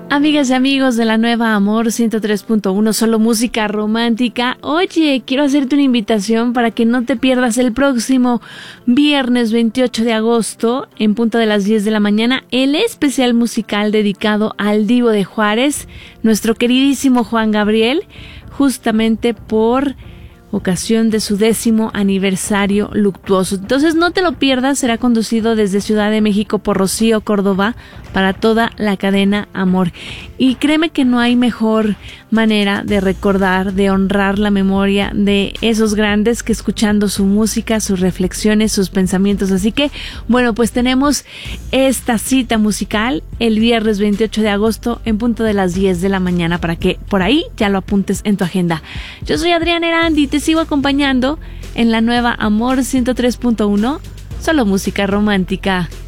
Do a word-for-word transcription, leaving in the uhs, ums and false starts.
Amigas y amigos de la nueva Amor ciento tres punto uno, solo música romántica. Oye, quiero hacerte una invitación para que no te pierdas el próximo viernes veintiocho de agosto, en punto de las diez de la mañana, el especial musical dedicado al Divo de Juárez, nuestro queridísimo Juan Gabriel, justamente por ocasión de su décimo aniversario luctuoso. Entonces no te lo pierdas, será conducido desde Ciudad de México por Rocío Córdoba para toda la cadena Amor. Y créeme que no hay mejor manera de recordar, de honrar la memoria de esos grandes que escuchando su música, sus reflexiones, sus pensamientos. Así que, bueno, pues tenemos esta cita musical el viernes veintiocho de agosto en punto de las diez de la mañana para que por ahí ya lo apuntes en tu agenda. Yo soy Adriana Erandi y te sigo acompañando en la nueva Amor ciento tres punto uno, solo música romántica.